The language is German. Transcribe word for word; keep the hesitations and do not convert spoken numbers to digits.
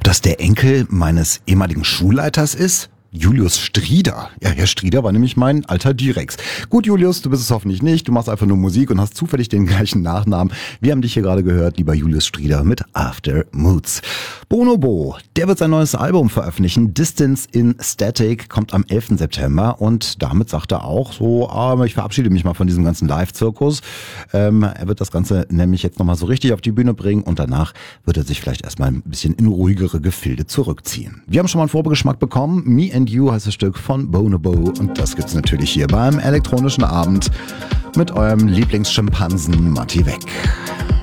das der Enkel meines ehemaligen Schulleiters ist? Julius Strieder. Ja, Herr Strieder war nämlich mein alter Direx. Gut, Julius, du bist es hoffentlich nicht. Du machst einfach nur Musik und hast zufällig den gleichen Nachnamen. Wir haben dich hier gerade gehört, lieber Julius Strieder mit After Moods. Bonobo, der wird sein neues Album veröffentlichen. Distance in Static kommt am elften September und damit sagt er auch so, ah, ich verabschiede mich mal von diesem ganzen Live-Zirkus. Ähm, er wird das Ganze nämlich jetzt nochmal so richtig auf die Bühne bringen und danach wird er sich vielleicht erstmal ein bisschen in ruhigere Gefilde zurückziehen. Wir haben schon mal einen Vorbegeschmack bekommen. Me and You heißt das Stück von Bonobo und das gibt's natürlich hier beim elektronischen Abend mit eurem Lieblingsschimpansen Matti Weck.